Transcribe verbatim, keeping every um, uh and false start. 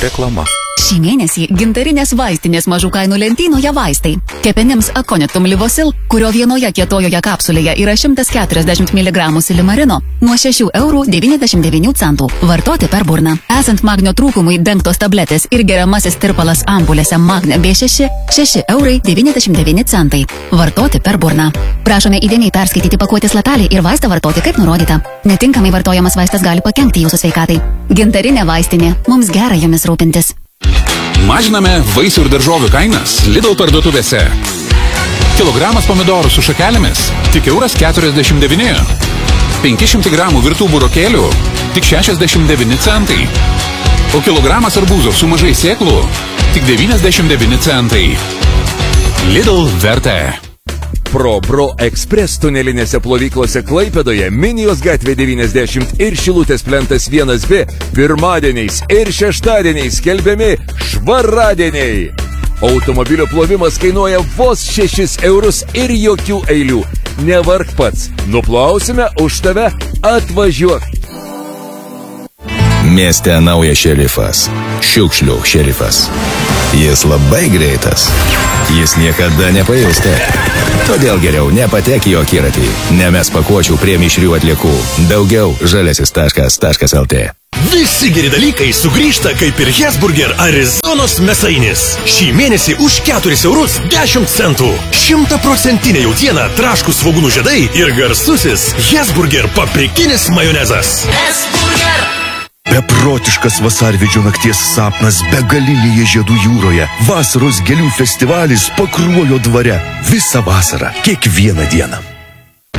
Reklama. Šį mėnesį gintarinės vaistinės mažų kainų lentynoje vaistai. Kepenims Aconitum Livosil, kurio vienoje kietojoje kapsulėje yra šimtas keturiasdešimt miligramų silimarino, nuo šešių eurų devyniasdešimt devynių centų. Vartoti per burną. Esant magnio trūkumui dengtos tabletės ir geriamasis tirpalas ampulėse Magne B šeši, šeši eurai devyniasdešimt devyni centai. Vartoti per burną. Prašome įdėmiai perskaityti pakuotės lapelį ir vaistą vartoti kaip nurodyta. Netinkamai vartojamas vaistas gali pakenkti jūsų sveikatai. Gintarinė vaistinė. Mums gera jomis rūpintis. Mažiname vaisių ir daržovių kainas Lidl parduotuvėse. Kilogramas pomidorų su šakelėmis tik euras keturiasdešimt devyni. penki šimtai gramų virtų burokėlių tik šešiasdešimt devyni centai. O kilogramas arbūzo su mažai sėklų tik devyniasdešimt devyni centai. Lidl vertė. Pro Bro Express tunelinėse plovyklose Klaipėdoje, Minijos gatvė devyniasdešimt ir Šilutės plentas vienas B pirmadieniais ir šeštadieniais skelbiami švaradieniai. Automobilio plovimas kainuoja vos šešis eurus ir jokių eilių. Nevark pats, nuplausime už tave, atvažiuok. Mieste naujas šerifas. Šiukšlių šerifas. Jis labai greitas. Jis niekada nepailsta. Todėl geriau nepatek į akiratį. Nemes pakuočių prie mišrių atliekų. Daugiau žaliasis taškas lt. Visi geri dalykai sugrįžta kaip ir Hesburger Arizonos mėsainis. Šį mėnesį už keturis eurus dešimt centų. Šimtaprocentinė jautiena, traškūs svogūnų žiedai ir garsusis Hesburger paprikinis majonezas. Hesburger! Beprotiškas vasarvidžio nakties sapnas begalinėje žiedų jūroje. Vasaros gėlių festivalis Pakruojo dvare. Visą vasarą, kiekvieną dieną.